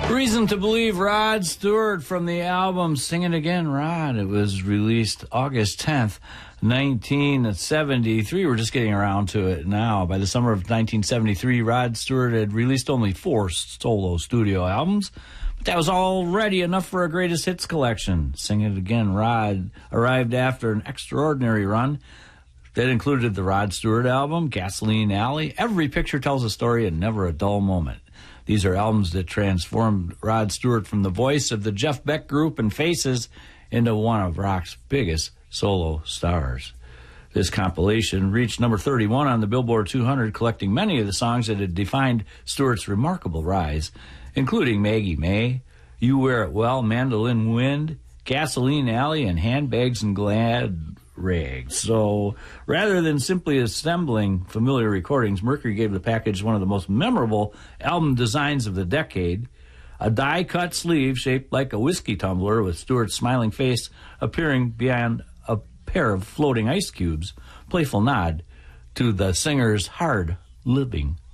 Reason to Believe, Rod Stewart, from the album Sing It Again, Rod. It was released August 10th, 1973. We're just getting around to it now. By the summer of 1973, Rod Stewart had released only 4 solo studio albums, but that was already enough for a greatest hits collection. Sing It Again, Rod arrived after an extraordinary run that included the Rod Stewart album, Gasoline Alley, Every Picture Tells a Story, and Never a Dull Moment. These are albums that transformed Rod Stewart from the voice of the Jeff Beck Group and Faces into one of rock's biggest solo stars. This compilation reached number 31 on the Billboard 200, collecting many of the songs that had defined Stewart's remarkable rise, including Maggie May, You Wear It Well, Mandolin Wind, Gasoline Alley, and Handbags and Glad Rags. So rather than simply assembling familiar recordings, Mercury gave the package one of the most memorable album designs of the decade, a die-cut sleeve shaped like a whiskey tumbler with Stewart's smiling face appearing beyond a pair of floating ice cubes, playful nod to the singer's hard living